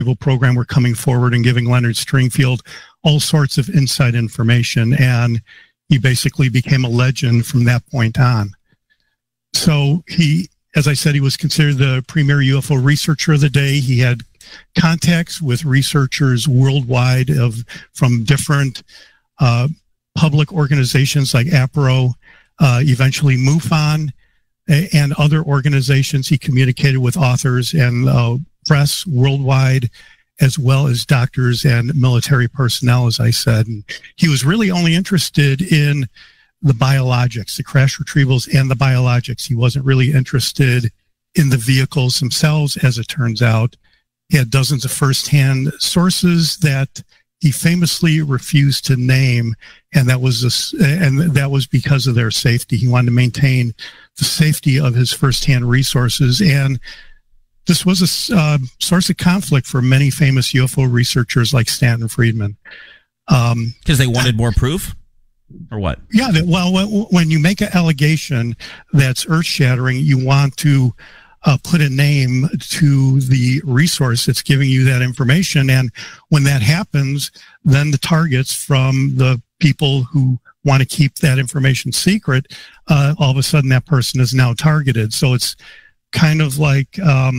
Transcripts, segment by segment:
program were coming forward and giving Leonard Stringfield all sorts of inside information, and he basically became a legend from that point on. So he, as I said, he was considered the premier UFO researcher of the day. He had contacts with researchers worldwide from different public organizations like APRO, eventually MUFON, and other organizations. He communicated with authors and press worldwide, as well as doctors and military personnel, as I said. And he was really only interested in the biologics, the crash retrievals and the biologics. He wasn't really interested in the vehicles themselves, as it turns out. He had dozens of firsthand sources that he famously refused to name, and that was because of their safety. He wanted to maintain the safety of his firsthand resources, and this was a source of conflict for many famous UFO researchers like Stanton Friedman. Because they wanted more proof? Or what? Yeah, well, when you make an allegation that's earth-shattering, you want to put a name to the resource that's giving you that information. And when that happens, then the targets from the people who want to keep that information secret, all of a sudden that person is now targeted. So it's kind of like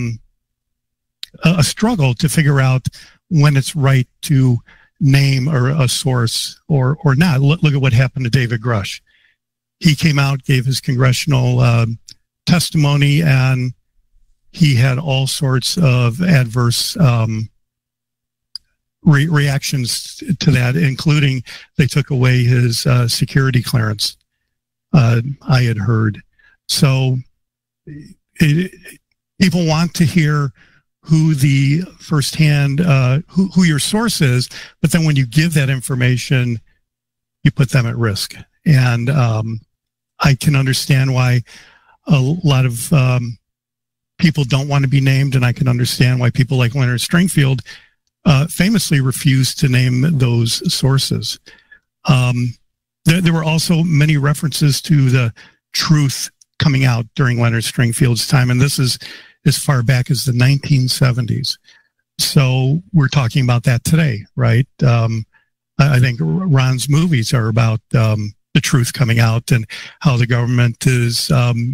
a struggle to figure out when it's right to name or a source or not. Look at what happened to David Grush. He came out, gave his congressional testimony, and he had all sorts of adverse reactions to that, including they took away his security clearance, I had heard. So people want to hear who the firsthand, who your source is, but then when you give that information, you put them at risk. And I can understand why a lot of people don't want to be named, and I can understand why people like Leonard Stringfield famously refused to name those sources. There were also many references to the truth coming out during Leonard Stringfield's time, and this is as far back as the 1970s. So we're talking about that today, right? I think Ron's movies are about the truth coming out and how the government has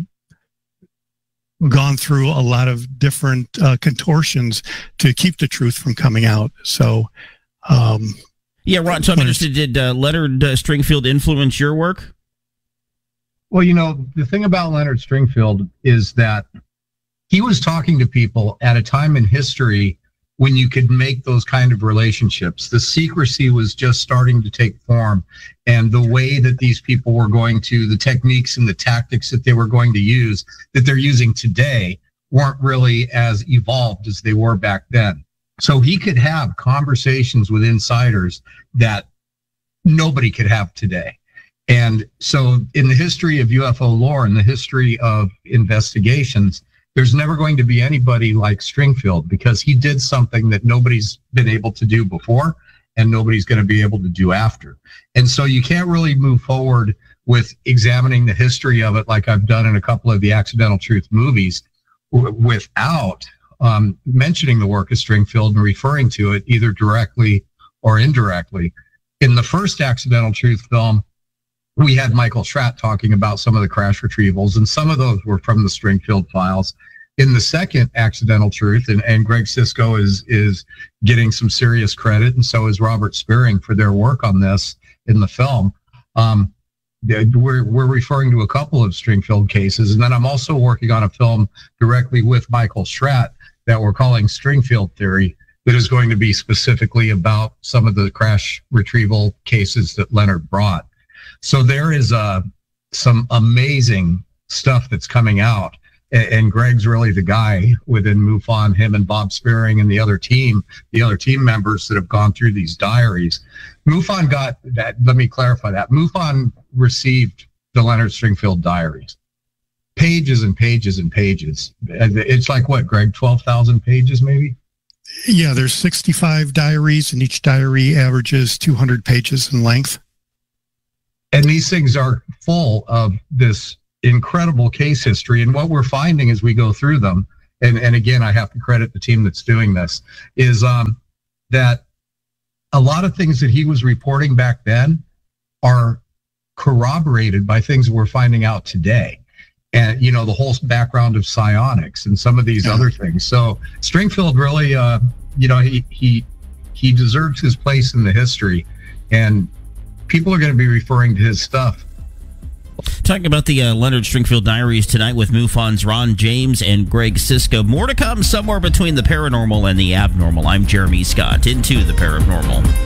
gone through a lot of different contortions to keep the truth from coming out. So, yeah, Ron, so I'm interested, did Leonard Stringfield influence your work? Well, you know, the thing about Leonard Stringfield is that he was talking to people at a time in history when you could make those kind of relationships. The secrecy was just starting to take form, and the way that these people were going to, the techniques and the tactics that they were going to use, that they're using today, weren't really as evolved as they were back then. So he could have conversations with insiders that nobody could have today. And so in the history of UFO lore and the history of investigations, there's never going to be anybody like Stringfield, because he did something that nobody's been able to do before and nobody's going to be able to do after. And so you can't really move forward with examining the history of it like I've done in a couple of the Accidental Truth movies without mentioning the work of Stringfield and referring to it either directly or indirectly. In the first Accidental Truth film, we had Michael Schratt talking about some of the crash retrievals, and some of those were from the Stringfield files. In the second Accidental Truth, and Greg Sisko is getting some serious credit, and so is Robert Spearing for their work on this in the film. We're referring to a couple of Stringfield cases, and then I'm also working on a film directly with Michael Schratt that we're calling Stringfield Theory, that is going to be specifically about some of the crash retrieval cases that Leonard brought. So there is some amazing stuff that's coming out, and Greg's really the guy within MUFON, him and Bob Spearing and the other team members that have gone through these diaries. MUFON got that, let me clarify that. MUFON received the Leonard Stringfield diaries. Pages and pages and pages. It's like what, Greg, 12,000 pages maybe? Yeah, there's 65 diaries, and each diary averages 200 pages in length. And these things are full of this incredible case history. And what we're finding as we go through them and again, I have to credit the team that's doing this, is that a lot of things that he was reporting back then are corroborated by things we're finding out today. And, you know, the whole background of psionics and some of these other things. So Stringfield really, you know, he deserves his place in the history, and people are going to be referring to his stuff. Talking about the Leonard Stringfield Diaries tonight with MUFON's Ron James and Greg Sisko. More to come somewhere between the paranormal and the abnormal. I'm Jeremy Scott. Into the paranormal.